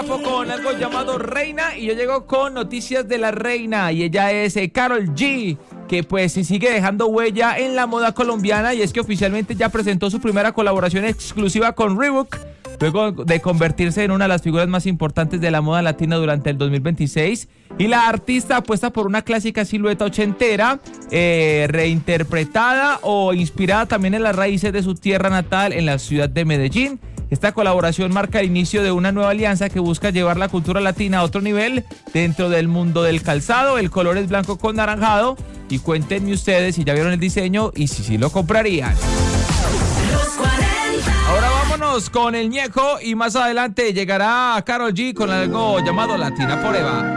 Con algo llamado Reina, y yo llego con noticias de la reina, y ella es Karol G, que pues sigue dejando huella en la moda colombiana, y es que oficialmente ya presentó su primera colaboración exclusiva con Reebok, luego de convertirse en una de las figuras más importantes de la moda latina durante el 2026, y la artista apuesta por una clásica silueta ochentera, reinterpretada o inspirada también en las raíces de su tierra natal en la ciudad de Medellín. Esta colaboración marca el inicio de una nueva alianza que busca llevar la cultura latina a otro nivel dentro del mundo del calzado. El color es blanco con naranjado, y cuéntenme ustedes si ya vieron el diseño y si lo comprarían. Ahora vámonos con el Ñejo, y más adelante llegará Karol G con algo llamado Latina Forever.